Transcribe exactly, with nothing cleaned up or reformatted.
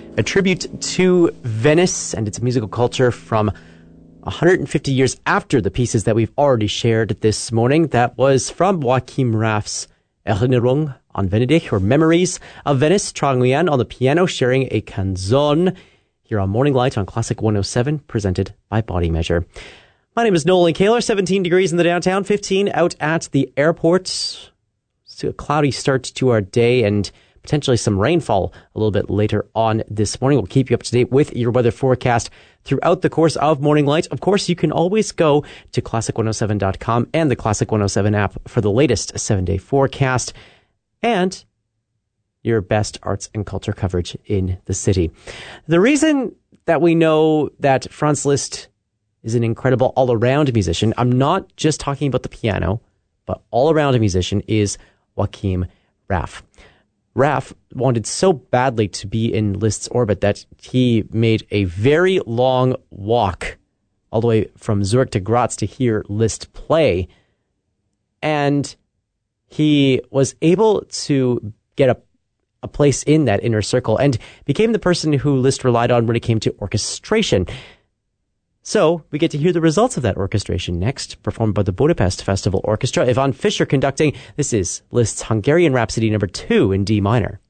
a tribute to Venice and its musical culture from one hundred fifty years after the pieces that we've already shared this morning. That was from Joachim Raff's Erinnerung an Venedig, or Memories of Venice. Trang Nguyen on the piano, sharing a canzone here on Morning Light on Classic one oh seven, presented by Body Measure. My name is Nolan Kaler. seventeen degrees in the downtown, fifteen out at the airport. It's a cloudy start to our day and potentially some rainfall a little bit later on this morning. We'll keep you up to date with your weather forecast throughout the course of Morning Light. Of course, you can always go to classic one oh seven dot com and the Classic one oh seven app for the latest seven-day forecast and your best arts and culture coverage in the city. The reason that we know that Franz Liszt is an incredible all-around musician, I'm not just talking about the piano, but all-around a musician, is Joachim Raff. Raff wanted so badly to be in Liszt's orbit that he made a very long walk all the way from Zurich to Graz to hear Liszt play. And he was able to get a, a place in that inner circle and became the person who Liszt relied on when it came to orchestration. So we get to hear the results of that orchestration next, performed by the Budapest Festival Orchestra. Ivan Fischer conducting. This is Liszt's Hungarian Rhapsody number two in D minor.